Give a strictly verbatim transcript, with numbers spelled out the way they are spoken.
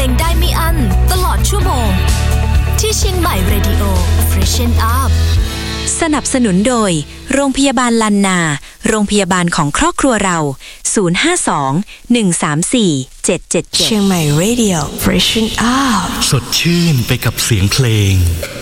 งได้ไม่อั้นตลอดชั่วโมงที่เชียงใหม่ Radio Freshen Up สนับสนุนโดยโรงพยาบาลลันนาโรงพยาบาลของครอบครัวเราศูนย์ ห้า สอง หนึ่ง สาม สี่ เจ็ด เจ็ด เจ็ดเชียงใหม่ Radio Freshen Up สดชื่นไปกับเสียงเพลง